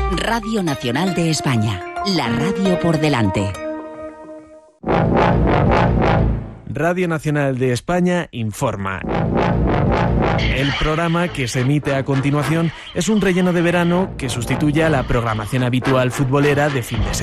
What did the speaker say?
Radio Nacional de España, la radio por delante. Radio Nacional de España informa. El programa que se emite a continuación es un relleno de verano que sustituye a la programación habitual futbolera de fin de semana.